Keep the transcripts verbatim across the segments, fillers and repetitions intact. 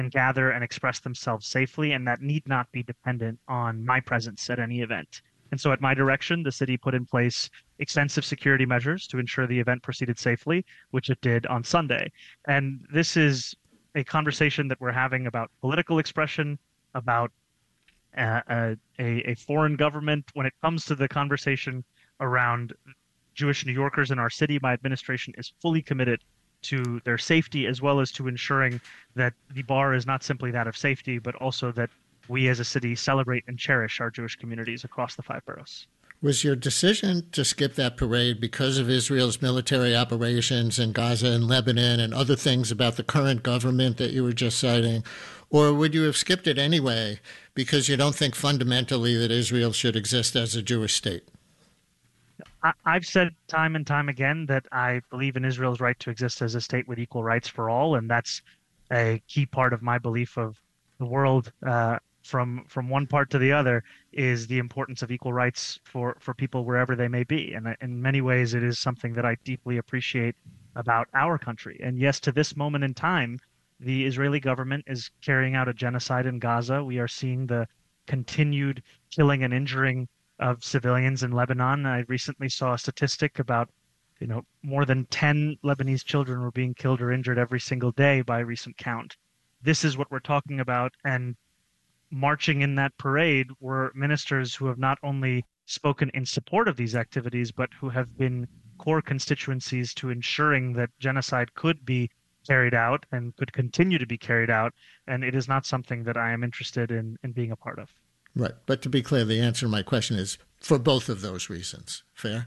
gather and express themselves safely, and that need not be dependent on my presence at any event. And so, at my direction, the city put in place extensive security measures to ensure the event proceeded safely, which it did on Sunday. And this is a conversation that we're having about political expression, about uh, a, a foreign government. When it comes to the conversation around Jewish New Yorkers in our city, my administration is fully committed to their safety, as well as to ensuring that the bar is not simply that of safety, but also that we as a city celebrate and cherish our Jewish communities across the five boroughs. Was your decision to skip that parade because of Israel's military operations in Gaza and Lebanon and other things about the current government that you were just citing? Or would you have skipped it anyway because you don't think fundamentally that Israel should exist as a Jewish state? I've said time and time again that I believe in Israel's right to exist as a state with equal rights for all, and that's a key part of my belief of the world uh, from from one part to the other is the importance of equal rights for, for people wherever they may be. And in many ways, it is something that I deeply appreciate about our country. And yes, to this moment in time, the Israeli government is carrying out a genocide in Gaza. We are seeing the continued killing and injuring of civilians in Lebanon. I recently saw a statistic about, you know, more than ten Lebanese children were being killed or injured every single day by a recent count. This is what we're talking about. And marching in that parade were ministers who have not only spoken in support of these activities, but who have been core constituencies to ensuring that genocide could be carried out and could continue to be carried out. And it is not something that I am interested in, in being a part of. Right. But to be clear, the answer to my question is for both of those reasons. Fair?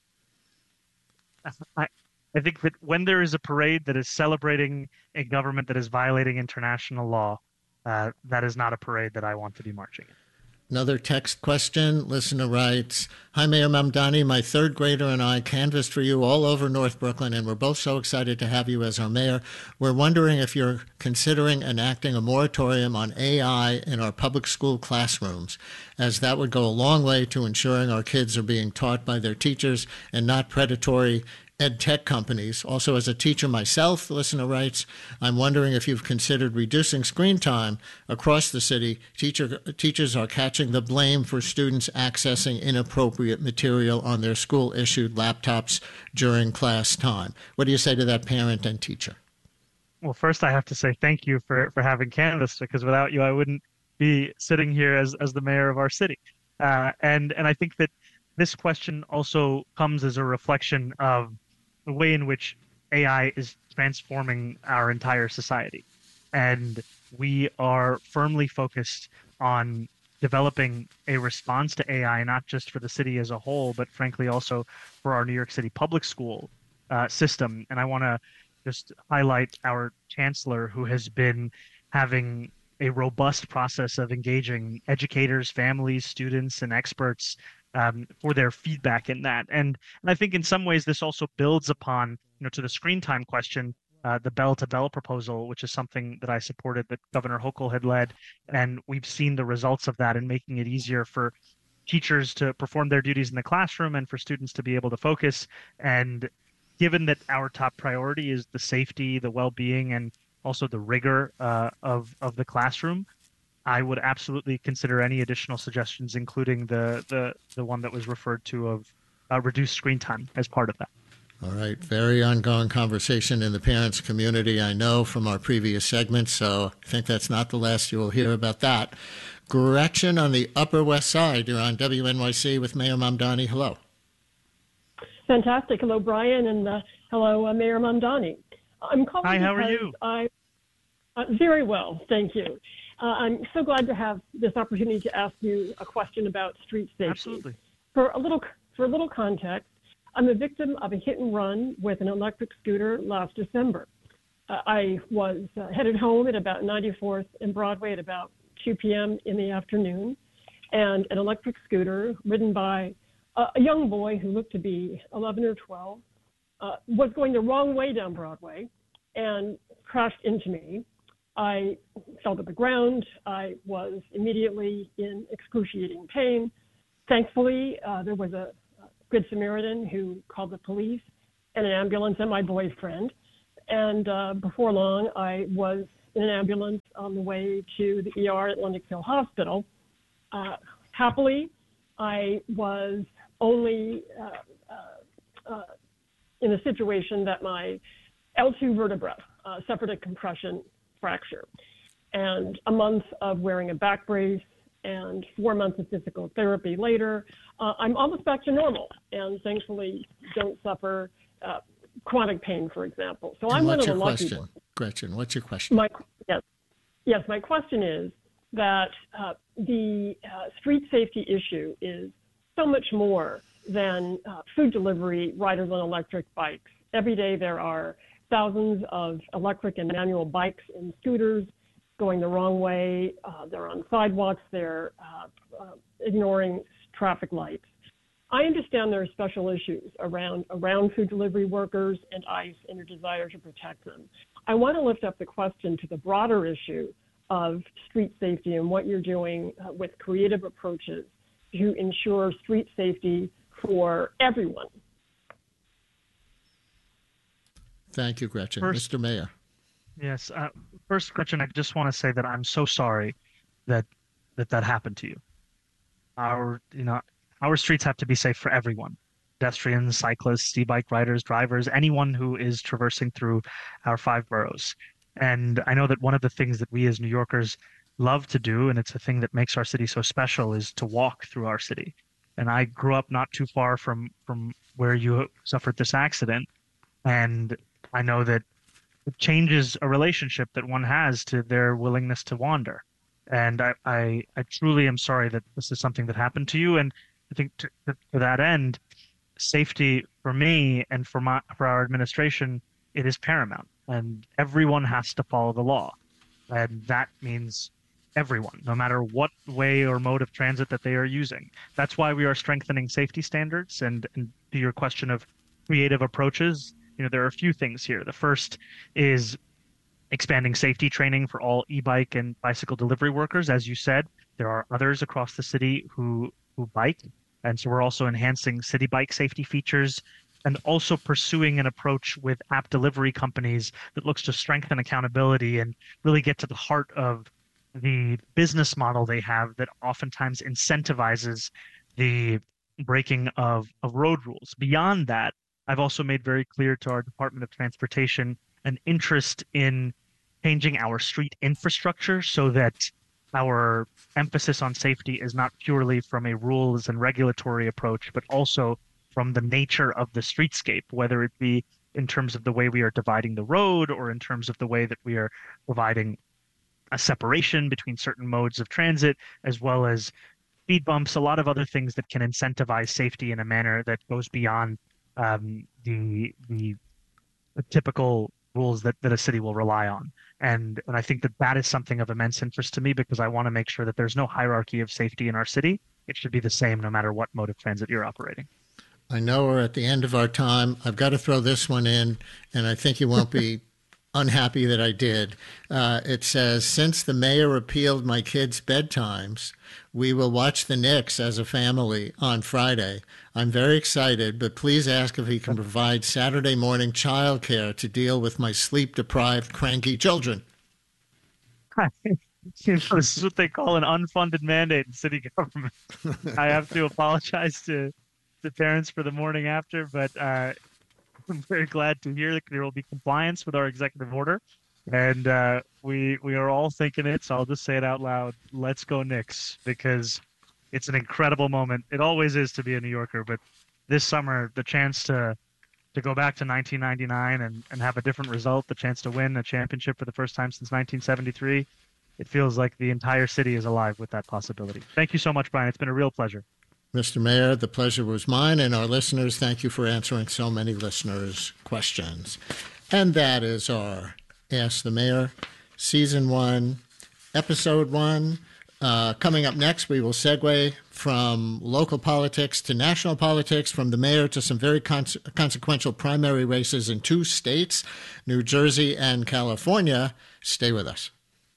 I, I think that when there is a parade that is celebrating a government that is violating international law, uh, that is not a parade that I want to be marching in. Another text question. Listener writes, "Hi, Mayor Mamdani. My third grader and I canvassed for you all over North Brooklyn, and we're both so excited to have you as our mayor. We're wondering if you're considering enacting a moratorium on A I in our public school classrooms, as that would go a long way to ensuring our kids are being taught by their teachers and not predatory ed tech companies. Also, as a teacher myself," the listener writes, "I'm wondering if you've considered reducing screen time across the city. Teacher, teachers are catching the blame for students accessing inappropriate material on their school-issued laptops during class time." What do you say to that parent and teacher? Well, first I have to say thank you for, for having canvassed, because without you, I wouldn't be sitting here as, as the mayor of our city. Uh, and, and I think that this question also comes as a reflection of the way in which A I is transforming our entire society. And we are firmly focused on developing a response to A I, not just for the city as a whole, but frankly also for our New York City public school uh, system. And I want to just highlight our chancellor, who has been having a robust process of engaging educators, families, students, and experts um, for their feedback in that. And, and I think in some ways this also builds upon, you know, to the screen time question, uh, the bell-to-bell proposal, which is something that I supported, that Governor Hochul had led. And we've seen the results of that in making it easier for teachers to perform their duties in the classroom and for students to be able to focus. And given that our top priority is the safety, the well-being, and also the rigor uh, of, of the classroom, I would absolutely consider any additional suggestions, including the the, the one that was referred to of uh, reduced screen time as part of that. All right. Very ongoing conversation in the parents community, I know from our previous segments, so I think that's not the last you will hear about that. Gretchen on the Upper West Side, you're on W N Y C with Mayor Mamdani. Hello. Fantastic. Hello, Brian, and uh, hello, uh, Mayor Mamdani. I'm calling Hi, how are because you? I, uh, very well, thank you. Uh, I'm so glad to have this opportunity to ask you a question about street safety. Absolutely. For a little, for a little context, I'm a victim of a hit and run with an electric scooter last December. Uh, I was uh, headed home at about ninety-fourth and Broadway at about two p.m. in the afternoon, and an electric scooter ridden by a, a young boy who looked to be eleven or twelve uh, was going the wrong way down Broadway and crashed into me. I fell to the ground. I was immediately in excruciating pain. Thankfully, uh, there was a Good Samaritan who called the police and an ambulance and my boyfriend. And uh, before long, I was in an ambulance on the way to the E R at Lenox Hill Hospital. Uh, happily, I was only uh, uh, uh, in a situation that my L two vertebra uh, suffered a compression fracture. And a month of wearing a back brace and four months of physical therapy later, uh, I'm almost back to normal and thankfully don't suffer uh, chronic pain, for example. So and I'm one what's of the your lucky question, ones. Gretchen? What's your question? My, yes, yes, my question is that uh, the uh, street safety issue is so much more than uh, food delivery riders on electric bikes. Every day there are thousands of electric and manual bikes and scooters going the wrong way. Uh, they're on sidewalks. They're uh, uh, ignoring traffic lights. I understand there are special issues around, around food delivery workers and ICE and your desire to protect them. I want to lift up the question to the broader issue of street safety and what you're doing uh, with creative approaches to ensure street safety for everyone. Thank you, Gretchen. First, Mister Mayor. Yes. Uh, first, Gretchen, I just want to say that I'm so sorry that that that happened to you. Our, you know, our streets have to be safe for everyone: pedestrians, cyclists, e-bike riders, drivers, anyone who is traversing through our five boroughs. And I know that one of the things that we as New Yorkers love to do, and it's a thing that makes our city so special, is to walk through our city. And I grew up not too far from from where you suffered this accident, and I know that it changes a relationship that one has to their willingness to wander. And I, I, I truly am sorry that this is something that happened to you. And I think to, to that end, safety for me and for my for our administration, it is paramount. And everyone has to follow the law. And that means everyone, no matter what way or mode of transit that they are using. That's why we are strengthening safety standards. And, and to your question of creative approaches, you know, there are a few things here. The first is expanding safety training for all e-bike and bicycle delivery workers. As you said, there are others across the city who, who bike. And so we're also enhancing city bike safety features and also pursuing an approach with app delivery companies that looks to strengthen accountability and really get to the heart of the business model they have that oftentimes incentivizes the breaking of, of road rules. Beyond that, I've also made very clear to our Department of Transportation an interest in changing our street infrastructure so that our emphasis on safety is not purely from a rules and regulatory approach, but also from the nature of the streetscape, whether it be in terms of the way we are dividing the road or in terms of the way that we are providing a separation between certain modes of transit, as well as speed bumps, a lot of other things that can incentivize safety in a manner that goes beyond um, the, the the typical rules that, that a city will rely on. And, and I think that that is something of immense interest to me because I want to make sure that there's no hierarchy of safety in our city. It should be the same no matter what mode of transit you're operating. I know we're at the end of our time. I've got to throw this one in, and I think you won't be unhappy that I did. Uh, it says, since the mayor appealed my kids' bedtimes, we will watch the Knicks as a family on Friday. I'm very excited, but please ask if he can provide Saturday morning childcare to deal with my sleep-deprived, cranky children. You know, this is what they call an unfunded mandate in city government. I have to apologize to the parents for the morning after, but uh, I'm very glad to hear that there will be compliance with our executive order. And uh, we we are all thinking it, so I'll just say it out loud. Let's go Knicks, because it's an incredible moment. It always is to be a New Yorker, but this summer, the chance to to go back to nineteen ninety-nine and, and have a different result, the chance to win a championship for the first time since nineteen seventy-three, it feels like the entire city is alive with that possibility. Thank you so much, Brian. It's been a real pleasure. Mister Mayor, the pleasure was mine, and our listeners, thank you for answering so many listeners' questions. And that is our Ask the Mayor, Season one, Episode one. Uh, coming up next, we will segue from local politics to national politics, from the mayor to some very cons- consequential primary races in two states, New Jersey and California. Stay with us.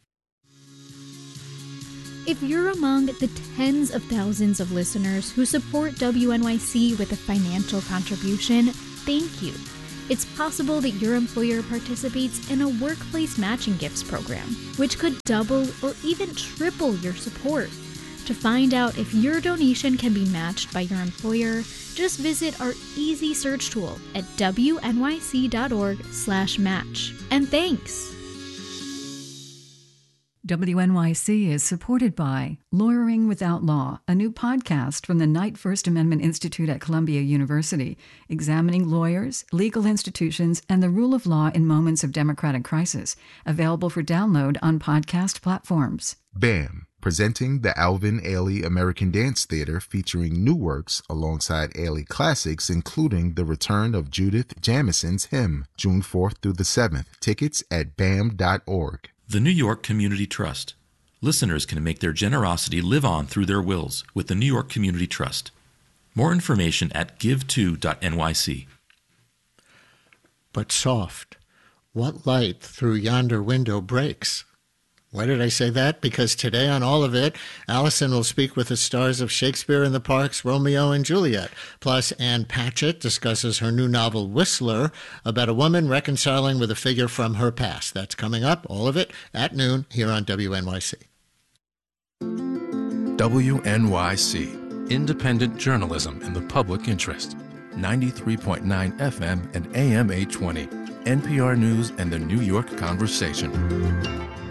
If you're among the tens of thousands of listeners who support W N Y C with a financial contribution, thank you. it's possible that your employer participates in a workplace matching gifts program, which could double or even triple your support. To find out if your donation can be matched by your employer, just visit our easy search tool at W N Y C dot org slash match. And thanks! W N Y C is supported by Lawyering Without Law, a new podcast from the Knight First Amendment Institute at Columbia University, examining lawyers, legal institutions, and the rule of law in moments of democratic crisis. Available for download on podcast platforms. BAM, presenting the Alvin Ailey American Dance Theater, featuring new works alongside Ailey classics, including the return of Judith Jamison's Hymn, June fourth through the seventh. Tickets at B A M dot org. The New York Community Trust. Listeners can make their generosity live on through their wills with the New York Community Trust. More information at give to dot N Y C. But soft, what light through yonder window breaks? Why did I say that? Because today on All of It, Allison will speak with the stars of Shakespeare in the Park's Romeo and Juliet. Plus, Ann Patchett discusses her new novel, Whistler, about a woman reconciling with a figure from her past. That's coming up, All of It, at noon here on W N Y C. W N Y C, independent journalism in the public interest. ninety-three point nine F M and A M eight twenty. N P R News and the New York Conversation.